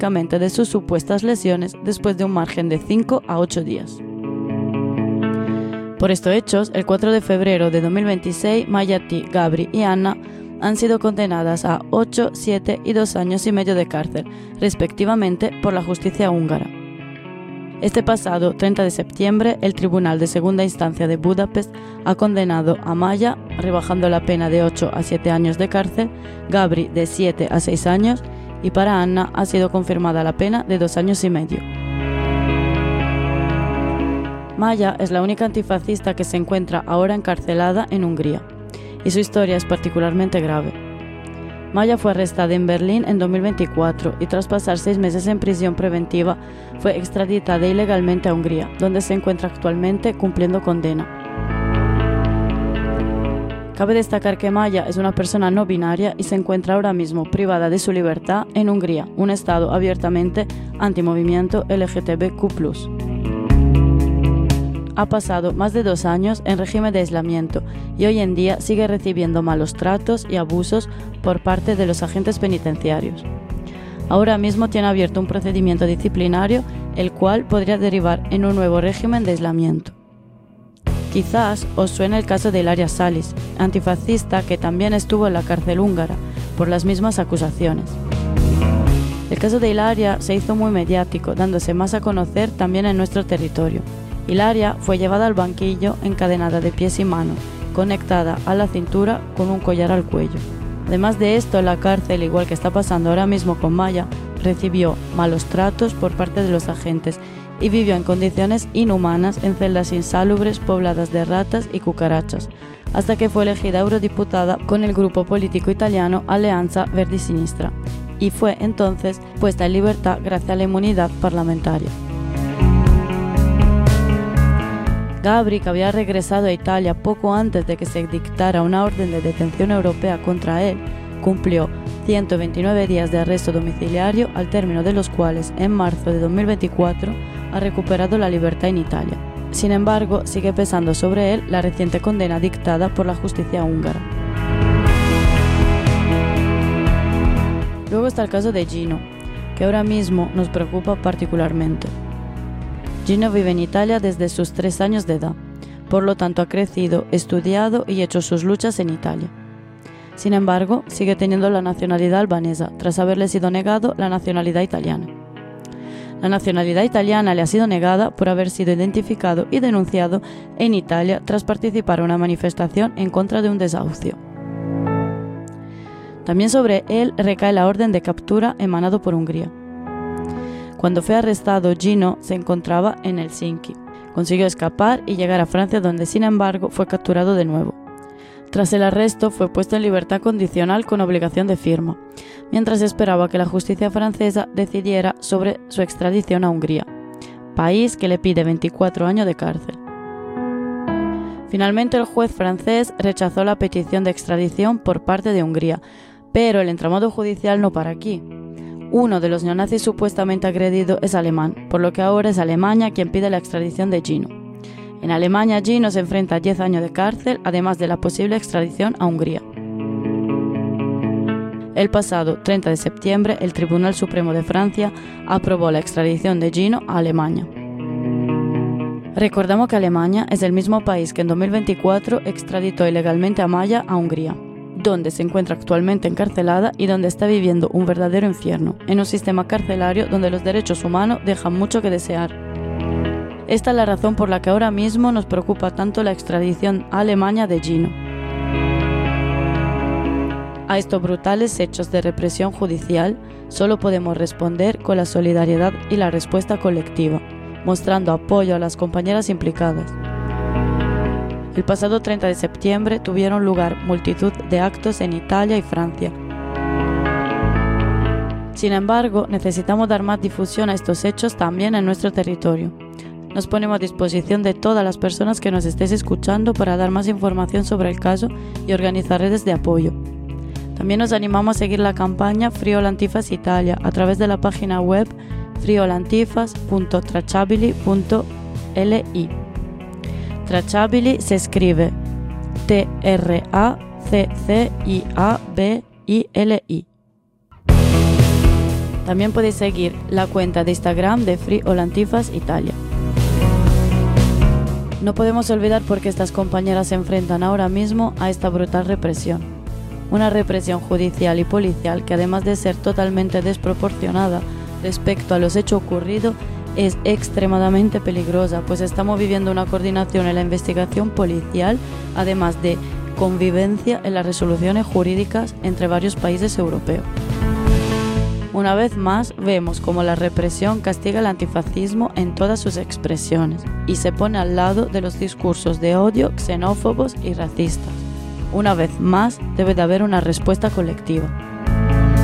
drásticamente de sus supuestas lesiones después de un margen de 5 a 8 días. Por estos hechos, el 4 de febrero de 2026, Mayati, Gabri y Anna han sido condenadas a 8, 7 y 2 años y medio de cárcel, respectivamente, por la justicia húngara. Este pasado 30 de septiembre, el Tribunal de Segunda Instancia de Budapest ha condenado a Maya, rebajando la pena de 8 a 7 años de cárcel, Gabri de 7 a 6 años y para Anna ha sido confirmada la pena de 2 años y medio. Maya es la única antifascista que se encuentra ahora encarcelada en Hungría, y su historia es particularmente grave. Maya fue arrestada en Berlín en 2024 y tras pasar 6 meses en prisión preventiva fue extraditada ilegalmente a Hungría, donde se encuentra actualmente cumpliendo condena. Cabe destacar que Maya es una persona no binaria y se encuentra ahora mismo privada de su libertad en Hungría, un estado abiertamente antimovimiento LGTBQ+. Ha pasado más de 2 años en régimen de aislamiento y hoy en día sigue recibiendo malos tratos y abusos por parte de los agentes penitenciarios. Ahora mismo tiene abierto un procedimiento disciplinario, el cual podría derivar en un nuevo régimen de aislamiento. Quizás os suene el caso de Ilaria Salis, antifascista que también estuvo en la cárcel húngara por las mismas acusaciones. El caso de Ilaria se hizo muy mediático, dándose más a conocer también en nuestro territorio. Ilaria fue llevada al banquillo encadenada de pies y manos, conectada a la cintura con un collar al cuello. Además de esto, en la cárcel, igual que está pasando ahora mismo con Maya, recibió malos tratos por parte de los agentes y vivió en condiciones inhumanas en celdas insalubres pobladas de ratas y cucarachas, hasta que fue elegida eurodiputada con el grupo político italiano Alleanza Verdi Sinistra, y fue entonces puesta en libertad gracias a la inmunidad parlamentaria. Gabri, que había regresado a Italia poco antes de que se dictara una orden de detención europea contra él, cumplió 129 días de arresto domiciliario, al término de los cuales, en marzo de 2024, ha recuperado la libertad en Italia. Sin embargo, sigue pesando sobre él la reciente condena dictada por la justicia húngara. Luego está el caso de Gino, que ahora mismo nos preocupa particularmente. Gino vive en Italia desde sus 3 años de edad, por lo tanto ha crecido, estudiado y hecho sus luchas en Italia. Sin embargo, sigue teniendo la nacionalidad albanesa, tras haberle sido negado la nacionalidad italiana. La nacionalidad italiana le ha sido negada por haber sido identificado y denunciado en Italia tras participar en una manifestación en contra de un desahucio. También sobre él recae la orden de captura emanado por Hungría. Cuando fue arrestado, Gino se encontraba en Helsinki. Consiguió escapar y llegar a Francia, donde sin embargo fue capturado de nuevo. Tras el arresto fue puesto en libertad condicional con obligación de firma, mientras esperaba que la justicia francesa decidiera sobre su extradición a Hungría, país que le pide 24 años de cárcel. Finalmente el juez francés rechazó la petición de extradición por parte de Hungría, pero el entramado judicial no para aquí. Uno de los neonazis supuestamente agredido es alemán, por lo que ahora es Alemania quien pide la extradición de Gino. En Alemania, Gino se enfrenta a 10 años de cárcel, además de la posible extradición a Hungría. El pasado 30 de septiembre, el Tribunal Supremo de Francia aprobó la extradición de Gino a Alemania. Recordamos que Alemania es el mismo país que en 2024 extraditó ilegalmente a Maya a Hungría, donde se encuentra actualmente encarcelada y donde está viviendo un verdadero infierno, en un sistema carcelario donde los derechos humanos dejan mucho que desear. Esta es la razón por la que ahora mismo nos preocupa tanto la extradición a Alemania de Gino. A estos brutales hechos de represión judicial solo podemos responder con la solidaridad y la respuesta colectiva, mostrando apoyo a las compañeras implicadas. El pasado 30 de septiembre tuvieron lugar multitud de actos en Italia y Francia. Sin embargo, necesitamos dar más difusión a estos hechos también en nuestro territorio. Nos ponemos a disposición de todas las personas que nos estéis escuchando para dar más información sobre el caso y organizar redes de apoyo. También nos animamos a seguir la campaña Friul Antifas Italia a través de la página web friulantifas.tracciabili.li. Tracciabili se escribe TRACCIABILI. También podéis seguir la cuenta de Instagram de Free All Antifas Italia. No podemos olvidar por qué estas compañeras se enfrentan ahora mismo a esta brutal represión. Una represión judicial y policial que, además de ser totalmente desproporcionada respecto a los hechos ocurridos, es extremadamente peligrosa, pues estamos viviendo una coordinación en la investigación policial, además de convivencia en las resoluciones jurídicas entre varios países europeos. Una vez más, vemos cómo la represión castiga el antifascismo en todas sus expresiones y se pone al lado de los discursos de odio, xenófobos y racistas. Una vez más, debe de haber una respuesta colectiva.